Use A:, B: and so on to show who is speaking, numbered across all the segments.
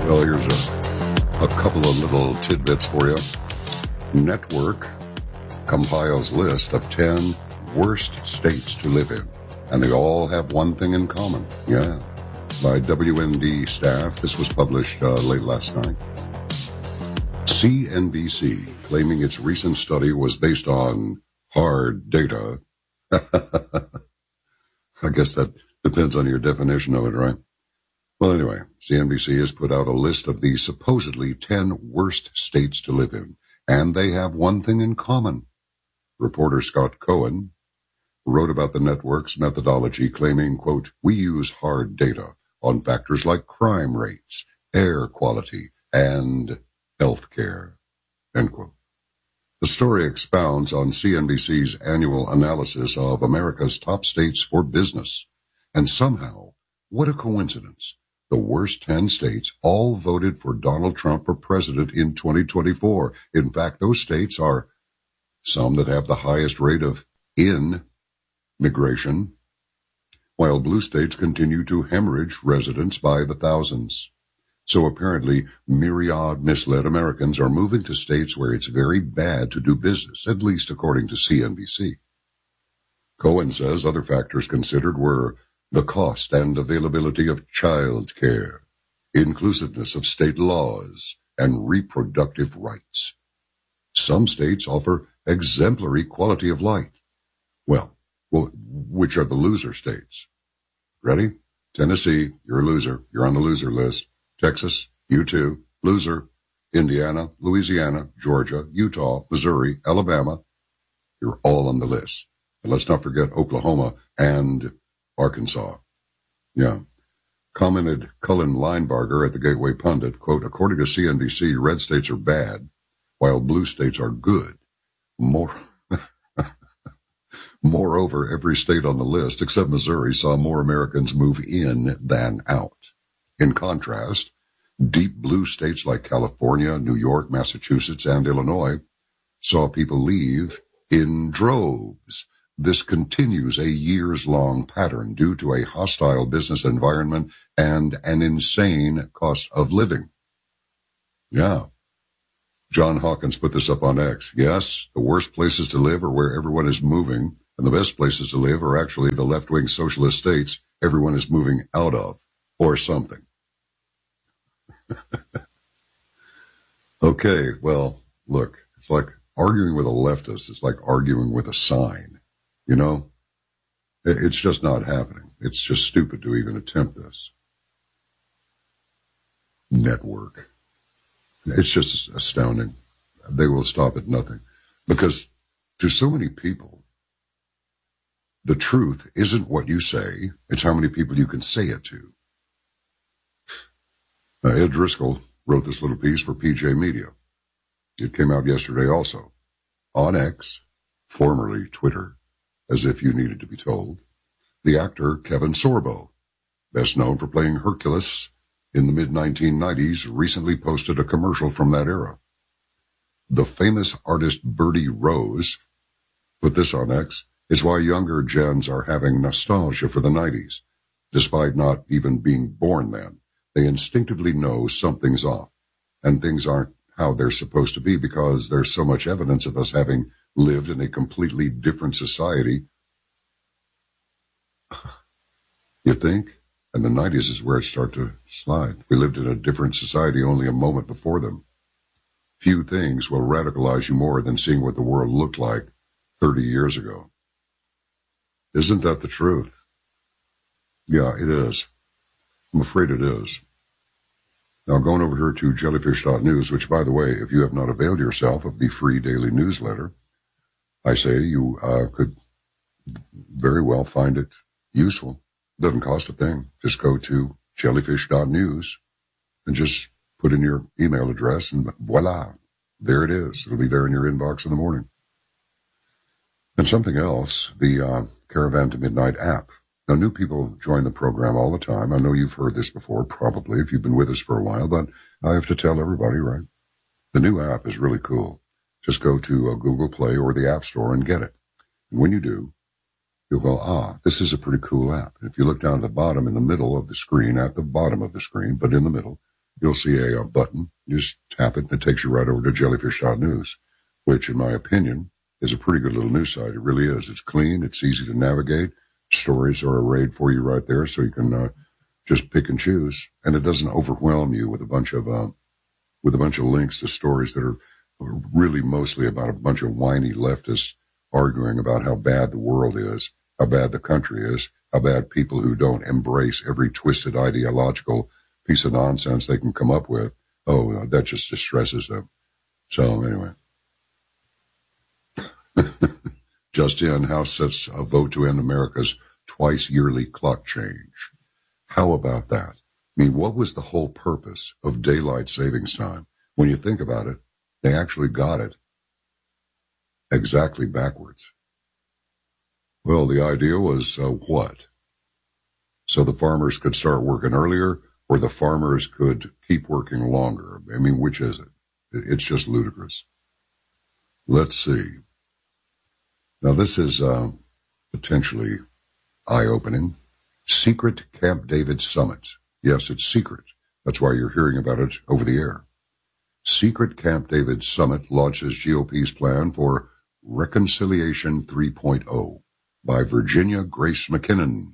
A: Well, here's a couple of little tidbits for you. Network compiles list of 10 worst states to live in, and they all have one thing in common. Yeah. By WND staff. This was published late last night. CNBC, claiming its recent study was based on hard data. I guess that depends on your definition of it, right? Well, anyway, CNBC has put out a list of the supposedly 10 worst states to live in, and they have one thing in common. Reporter Scott Cohen wrote about the network's methodology, claiming, quote, "We use hard data on factors like crime rates, air quality, and health care," end quote. The story expounds on CNBC's annual analysis of America's top states for business. And somehow, what a coincidence, the worst 10 states all voted for Donald Trump for president in 2024. In fact, those states are some that have the highest rate of in-migration, while blue states continue to hemorrhage residents by the thousands. So apparently, myriad misled Americans are moving to states where it's very bad to do business, at least according to CNBC. Cohen says other factors considered were the cost and availability of child care, inclusiveness of state laws, and reproductive rights. Some states offer exemplary quality of life. Well, which are the loser states? Ready? Tennessee, you're a loser. You're on the loser list. Texas, you too, loser. Indiana, Louisiana, Georgia, Utah, Missouri, Alabama, you're all on the list. And let's not forget Oklahoma and Arkansas. Yeah. Commented Cullen Linebarger at the Gateway Pundit, quote, "According to CNBC, red states are bad, while blue states are good. Moreover, every state on the list, except Missouri, saw more Americans move in than out. In contrast, deep blue states like California, New York, Massachusetts, and Illinois saw people leave in droves. This continues a years-long pattern due to a hostile business environment and an insane cost of living." Yeah. John Hawkins put this up on X. Yes, the worst places to live are where everyone is moving, and the best places to live are actually the left-wing socialist states everyone is moving out of, or something. Okay, well, look, it's like arguing with a leftist. It's like arguing with a sign. You know, it's just not happening. It's just stupid to even attempt this. Network. It's just astounding. They will stop at nothing. Because to so many people, the truth isn't what you say. It's how many people you can say it to. Ed Driscoll wrote this little piece for PJ Media. It came out yesterday also. On X, formerly Twitter, as if you needed to be told, the actor Kevin Sorbo, best known for playing Hercules in the mid-1990s, recently posted a commercial from that era. The famous artist Bertie Rose put this on X. It's why younger gens are having nostalgia for the 90s, despite not even being born then. They instinctively know something's off, and things aren't how they're supposed to be because there's so much evidence of us having lived in a completely different society. You think? And the 90s is where it started to slide. We lived in a different society only a moment before them. Few things will radicalize you more than seeing what the world looked like 30 years ago. Isn't that the truth? Yeah, it is. I'm afraid it is. Now, going over here to jellyfish.news, which, by the way, if you have not availed yourself of the free daily newsletter, I say you could very well find it useful. It doesn't cost a thing. Just go to jellyfish.news and just put in your email address, and voila, there it is. It'll be there in your inbox in the morning. And something else, the Caravan to Midnight app. Now, new people join the program all the time. I know you've heard this before, probably, if you've been with us for a while, but I have to tell everybody, right? The new app is really cool. Just go to Google Play or the App Store and get it. And when you do, you'll go, this is a pretty cool app. And if you look down at the bottom, in the middle of the screen, at the bottom of the screen, but in the middle, you'll see a button. You just tap it, and it takes you right over to jellyfish.news, which, in my opinion, is a pretty good little news site. It really is. It's clean. It's easy to navigate. Stories are arrayed for you right there, so you can just pick and choose, and it doesn't overwhelm you with a bunch of links to stories that are really mostly about a bunch of whiny leftists arguing about how bad the world is, how bad the country is, how bad people who don't embrace every twisted ideological piece of nonsense they can come up with. Oh, that just distresses them. So anyway. Just in, House sets a vote to end America's twice-yearly clock change. How about that? I mean, what was the whole purpose of daylight savings time? When you think about it, they actually got it exactly backwards. Well, the idea was what? So the farmers could start working earlier, or the farmers could keep working longer. I mean, which is it? It's just ludicrous. Let's see. Now, this is potentially eye-opening. Secret Camp David Summit. Yes, it's secret. That's why you're hearing about it over the air. Secret Camp David Summit launches GOP's plan for Reconciliation 3.0 by Virginia Grace McKinnon.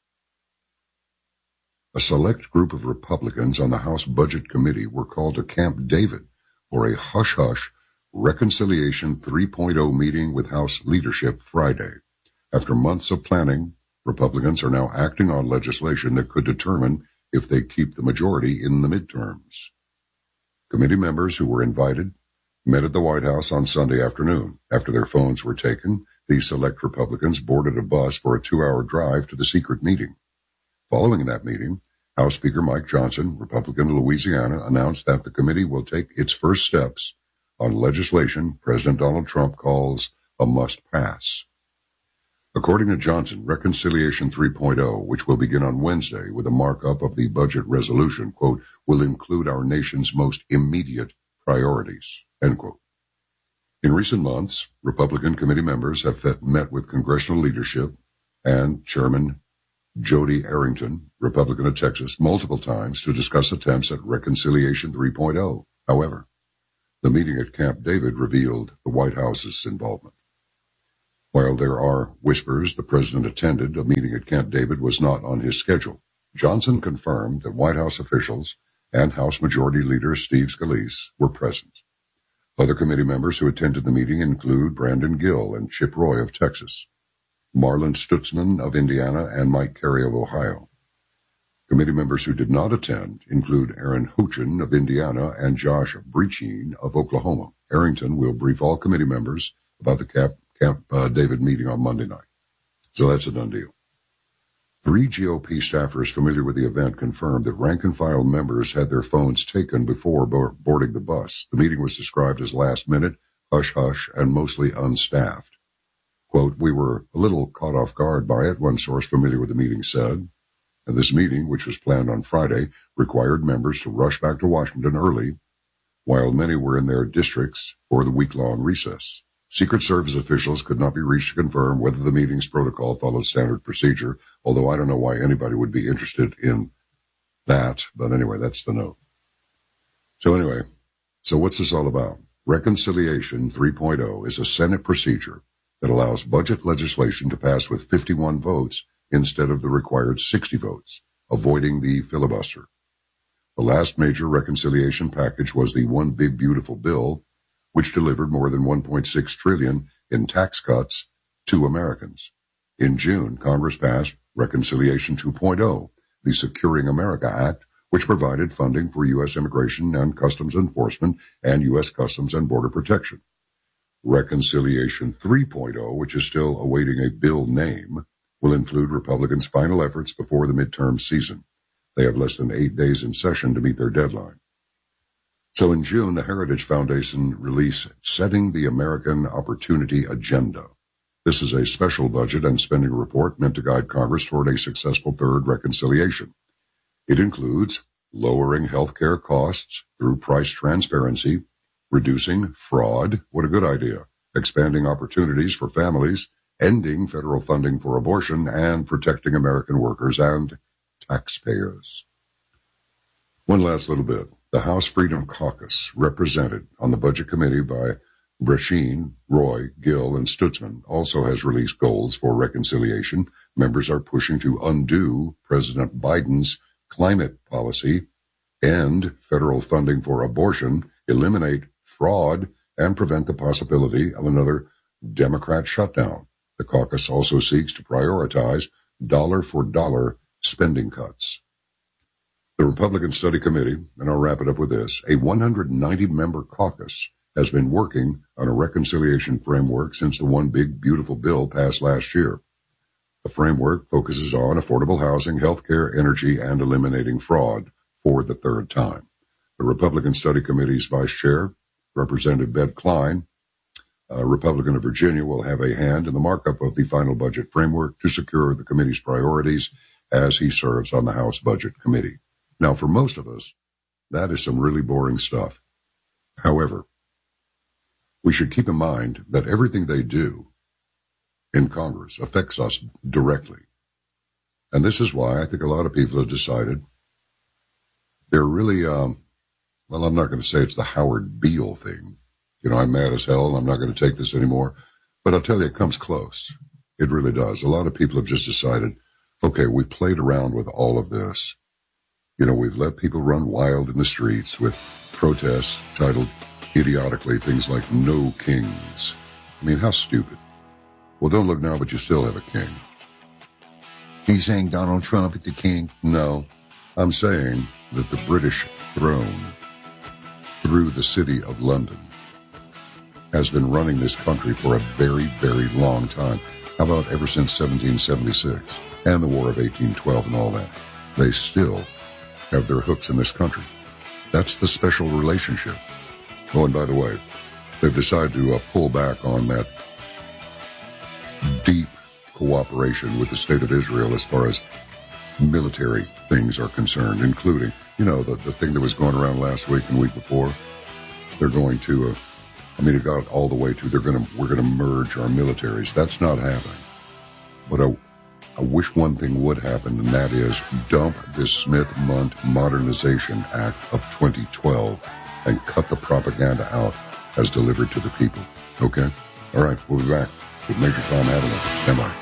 A: A select group of Republicans on the House Budget Committee were called to Camp David for a hush-hush Reconciliation 3.0 meeting with House leadership Friday. After months of planning, Republicans are now acting on legislation that could determine if they keep the majority in the midterms. Committee members who were invited met at the White House on Sunday afternoon. After their phones were taken, the select Republicans boarded a bus for a 2-hour drive to the secret meeting. Following that meeting, House Speaker Mike Johnson, Republican of Louisiana, announced that the committee will take its first steps on legislation President Donald Trump calls a must-pass. According to Johnson, Reconciliation 3.0, which will begin on Wednesday with a markup of the budget resolution, quote, will include our nation's most immediate priorities, end quote. In recent months, Republican committee members have met with congressional leadership and Chairman Jody Arrington, Republican of Texas, multiple times to discuss attempts at Reconciliation 3.0. However, the meeting at Camp David revealed the White House's involvement. While there are whispers the president attended, a meeting at Camp David was not on his schedule. Johnson confirmed that White House officials and House Majority Leader Steve Scalise were present. Other committee members who attended the meeting include Brandon Gill and Chip Roy of Texas, Marlin Stutzman of Indiana, and Mike Carey of Ohio. Committee members who did not attend include Aaron Houchin of Indiana and Josh Breachine of Oklahoma. Arrington will brief all committee members about the Camp David meeting on Monday night. So that's a done deal. 3 GOP staffers familiar with the event confirmed that rank-and-file members had their phones taken before boarding the bus. The meeting was described as last-minute, hush-hush, and mostly unstaffed. Quote, we were a little caught off guard by it, one source familiar with the meeting said. And this meeting, which was planned on Friday, required members to rush back to Washington early, while many were in their districts for the week-long recess. Secret Service officials could not be reached to confirm whether the meeting's protocol followed standard procedure, although I don't know why anybody would be interested in that. But anyway, that's the note. So what's this all about? Reconciliation 3.0 is a Senate procedure that allows budget legislation to pass with 51 votes instead of the required 60 votes, avoiding the filibuster. The last major reconciliation package was the One Big Beautiful Bill, which delivered more than $1.6 trillion in tax cuts to Americans. In June, Congress passed Reconciliation 2.0, the Securing America Act, which provided funding for U.S. Immigration and Customs Enforcement and U.S. Customs and Border Protection. Reconciliation 3.0, which is still awaiting a bill name, will include Republicans' final efforts before the midterm season. They have less than 8 days in session to meet their deadline. So in June, the Heritage Foundation released Setting the American Opportunity Agenda. This is a special budget and spending report meant to guide Congress toward a successful third reconciliation. It includes lowering health care costs through price transparency, reducing fraud, what a good idea, expanding opportunities for families, ending federal funding for abortion, and protecting American workers and taxpayers. One last little bit. The House Freedom Caucus, represented on the Budget Committee by Brashear, Roy, Gill, and Stutzman, also has released goals for reconciliation. Members are pushing to undo President Biden's climate policy, end federal funding for abortion, eliminate fraud, and prevent the possibility of another Democrat shutdown. The caucus also seeks to prioritize dollar-for-dollar spending cuts. The Republican Study Committee, and I'll wrap it up with this, a 190-member caucus has been working on a reconciliation framework since the One Big Beautiful Bill passed last year. The framework focuses on affordable housing, health care, energy, and eliminating fraud for the third time. The Republican Study Committee's vice chair, Representative Bed Klein, a Republican of Virginia, will have a hand in the markup of the final budget framework to secure the committee's priorities as he serves on the House Budget Committee. Now, for most of us, that is some really boring stuff. However, we should keep in mind that everything they do in Congress affects us directly. And this is why I think a lot of people have decided they're really, well, I'm not going to say it's the Howard Beale thing. You know, I'm mad as hell and I'm not going to take this anymore. But I'll tell you, it comes close. It really does. A lot of people have just decided, okay, we played around with all of this. You know, we've let people run wild in the streets with protests titled idiotically things like No Kings. I mean, how stupid. Well, don't look now, but you still have a king. Are you saying Donald Trump is the king? No, I'm saying that the British throne, through the city of London, has been running this country for a very, very long time. How about ever since 1776 and the War of 1812 and all that? They still have their hooks in this country. That's the special relationship. Oh, and by the way, they've decided to pull back on that deep cooperation with the State of Israel as far as military things are concerned, including, you know, the thing that was going around last week and week before. They're going to, it got all the way to we're going to merge our militaries. That's not happening. But I wish one thing would happen, and that is dump this Smith-Mundt Modernization Act of 2012 and cut the propaganda out as delivered to the people. Okay? All right, we'll be back with Major Tom Adler. Stand by.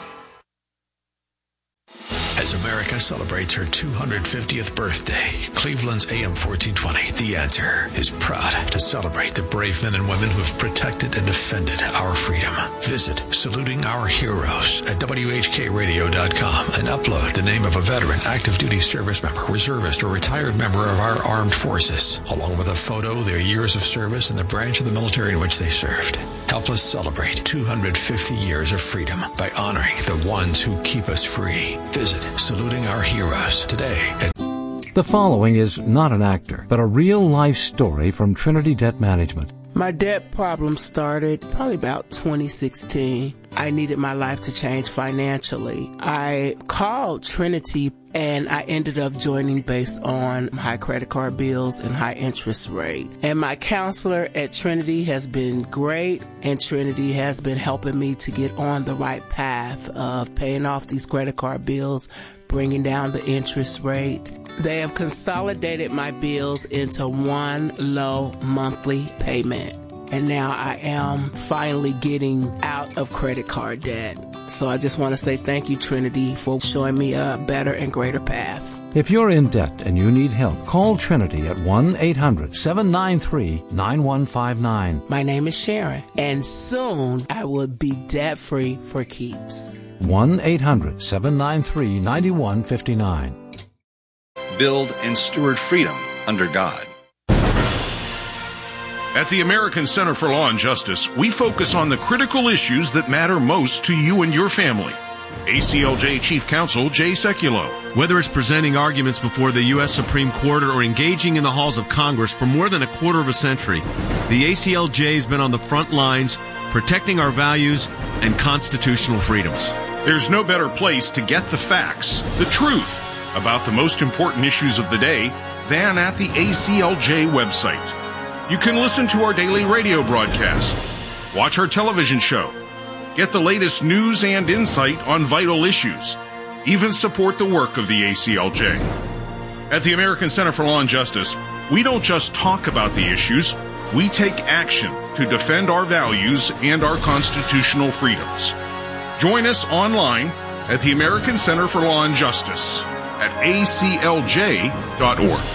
B: As America celebrates her 250th birthday, Cleveland's AM 1420, The Answer, is proud to celebrate the brave men and women who have protected and defended our freedom. Visit Saluting Our Heroes at WHKRadio.com and upload the name of a veteran, active duty service member, reservist, or retired member of our armed forces, along with a photo, their years of service, and the branch of the military in which they served. Help us celebrate 250 years of freedom by honoring the ones who keep us free. Visit Saluting Our Heroes today.
C: The following is not an actor, but a real-life story from Trinity Debt Management.
D: My debt problem started probably about 2016. I needed my life to change financially. I called Trinity and I ended up joining based on high credit card bills and high interest rate. And my counselor at Trinity has been great, and Trinity has been helping me to get on the right path of paying off these credit card bills, bringing down the interest rate. They have consolidated my bills into one low monthly payment. And now I am finally getting out of credit card debt. So I just want to say thank you, Trinity, for showing me a better and greater path.
C: If you're in debt and you need help, call Trinity at 1-800-793-9159.
D: My name is Sharon, and soon I will be debt-free for keeps.
C: 1-800-793-9159.
E: Build and steward freedom under God.
F: At the American Center for Law and Justice, we focus on the critical issues that matter most to you and your family. ACLJ Chief Counsel Jay Sekulow.
G: Whether it's presenting arguments before the U.S. Supreme Court or engaging in the halls of Congress for more than a quarter of a century, the ACLJ has been on the front lines protecting our values and constitutional freedoms.
F: There's no better place to get the facts, the truth, about the most important issues of the day than at the ACLJ website. You can listen to our daily radio broadcast, watch our television show, get the latest news and insight on vital issues, even support the work of the ACLJ. At the American Center for Law and Justice, we don't just talk about the issues, we take action to defend our values and our constitutional freedoms. Join us online at the American Center for Law and Justice at aclj.org.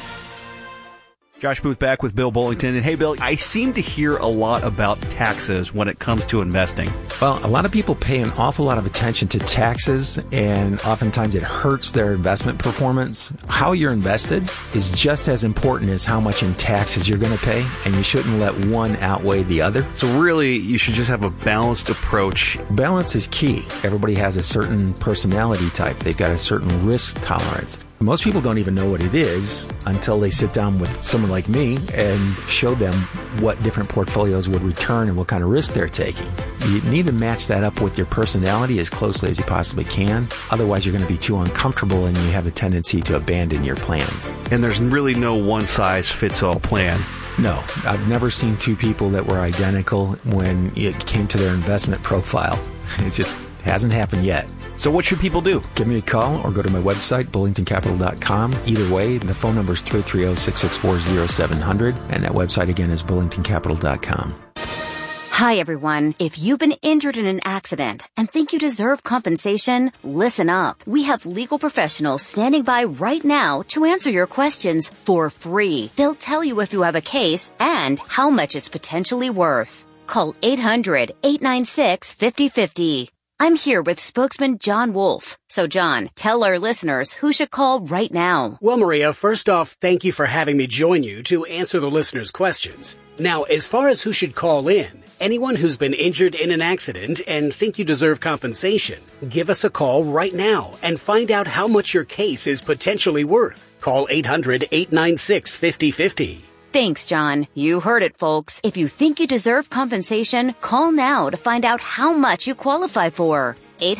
H: Josh Booth back with Bill Bullington. And hey, Bill, I seem to hear a lot about taxes when it comes to investing.
I: Well, a lot of people pay an awful lot of attention to taxes, and oftentimes it hurts their investment performance. How you're invested is just as important as how much in taxes you're going to pay, and you shouldn't let one outweigh the other.
H: So really, you should just have a balanced approach.
I: Balance is key. Everybody has a certain personality type. They've got a certain risk tolerance. Most people don't even know what it is until they sit down with someone like me and show them what different portfolios would return and what kind of risk they're taking. You need to match that up with your personality as closely as you possibly can. Otherwise, you're going to be too uncomfortable and you have a tendency to abandon your plans.
H: And there's really no one-size-fits-all plan.
I: No, I've never seen two people that were identical when it came to their investment profile. It just hasn't happened yet.
H: So what should people do?
I: Give me a call or go to my website, bullingtoncapital.com. Either way, the phone number is 330-664-0700, and that website again is bullingtoncapital.com.
J: Hi, everyone. If you've been injured in an accident and think you deserve compensation, listen up. We have legal professionals standing by right now to answer your questions for free. They'll tell you if you have a case and how much it's potentially worth. Call 800-896-5050. I'm here with spokesman John Wolf. So, John, tell our listeners who should call right now.
K: Well, Maria, first off, thank you for having me join you to answer the listeners' questions. Now, as far as who should call in, anyone who's been injured in an accident and think you deserve compensation, give us a call right now and find out how much your case is potentially worth. Call 800-896-5050.
J: Thanks, John. You heard it, folks. If you think you deserve compensation, call now to find out how much you qualify for.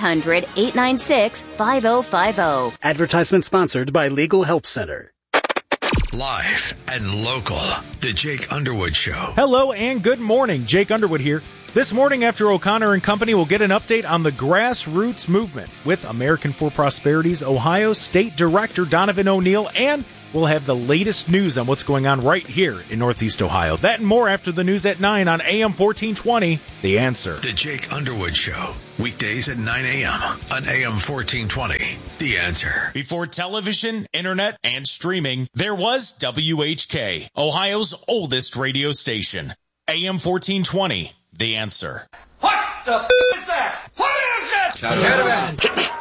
J: 800-896-5050.
K: Advertisement sponsored by Legal Help Center.
B: Live and local. The Jake Underwood Show.
L: Hello and good morning. Jake Underwood here. This morning after O'Connor and Company, we'll get an update on the grassroots movement with American for Prosperity's Ohio State Director Donovan O'Neill, and we'll have the latest news on what's going on right here in Northeast Ohio. That and more after the news at 9 on AM 1420, The Answer.
B: The Jake Underwood Show. Weekdays at 9 a.m. on AM 1420, The Answer.
L: Before television, internet, and streaming, there was WHK, Ohio's oldest radio station. AM 1420, The Answer.
M: What the f*** is that? What is it?